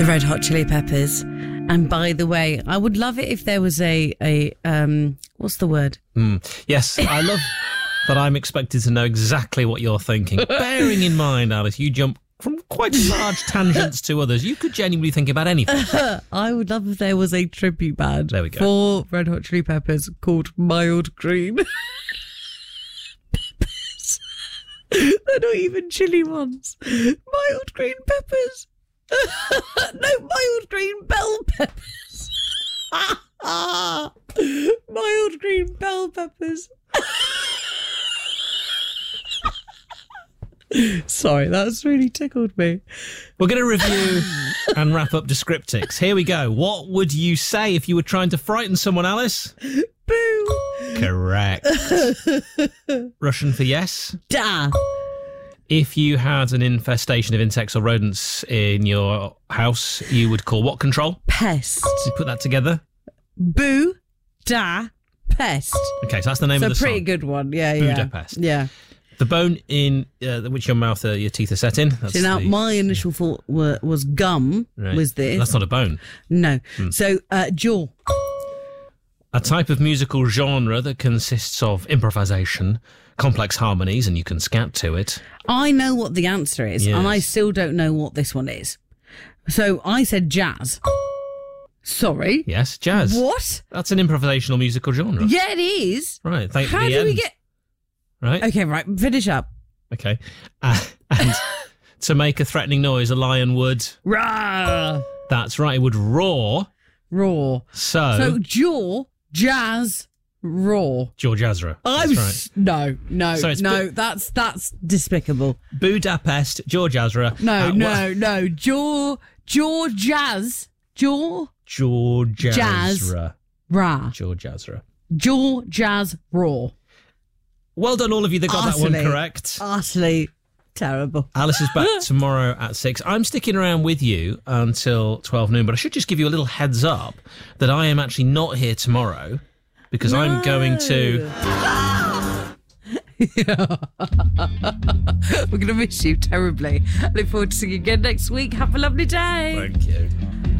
The Red Hot Chili Peppers. And by the way, I would love it if there was a what's the word? Yes, I love that I'm expected to know exactly what you're thinking. Bearing in mind, Alice, you jump from quite large tangents to others. You could genuinely think about anything. I would love if there was a tribute band There we go. for Red Hot Chili Peppers called Mild Green. Peppers. They're not even chili ones. Mild Green Peppers. No, Mild Green Bell Peppers. Mild Green Bell Peppers. Sorry, that's really tickled me. We're going to review and wrap up Descriptics. Here we go. What would you say if you were trying to frighten someone, Alice? Boo. Correct. Russian for yes. Da. If you had an infestation of insects or rodents in your house, you would call what control? Pest. So you put that together. Boo. Da. Pest. Okay, so that's the name So of a the pretty song. good one. Yeah, Budapest. Yeah. The bone in which your mouth, your teeth are set in. That's So now the- my initial thought was gum. Right. Was this? That's not a bone. No. So jaw. A type of musical genre that consists of improvisation, complex harmonies, and you can scat to it. I know what the answer is, Yes. and I still don't know what this one is. So I said jazz. Sorry. Yes, jazz. What? That's an improvisational musical genre. Yeah, it is. Right, thank How the do we end. get... Right, Okay, right. Finish up. okay. And to make a threatening noise, a lion would... Rah. That's right, it would roar. Raw. So jaw, jazz, raw. George Ezra. That's right. No, So it's that's despicable. Budapest, George Ezra. No. Jaw, jazz, jaw, George Jazz. Ezra. rah. George Ezra. Jaw, jazz, raw. Well done, all of you that got that one Utterly. correct. Utterly terrible. Alice is back tomorrow at 6. I'm sticking around with you until 12 noon, but I should just give you a little heads up that I am actually not here tomorrow because I'm going to... We're going to miss you terribly. Look forward to seeing you again next week. Have a lovely day. Thank you.